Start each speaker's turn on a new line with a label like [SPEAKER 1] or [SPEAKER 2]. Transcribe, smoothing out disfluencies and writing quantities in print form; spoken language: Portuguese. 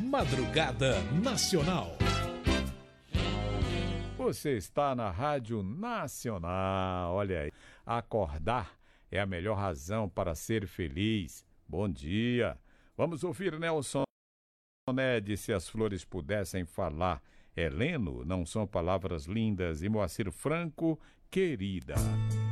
[SPEAKER 1] Madrugada Nacional.
[SPEAKER 2] Você está na Rádio Nacional. Olha aí, acordar é a melhor razão para ser feliz. Bom dia. Vamos ouvir Nelson Ned, Se as Flores Pudessem Falar. Heleno, Não São Palavras Lindas. E Moacir Franco, Querida.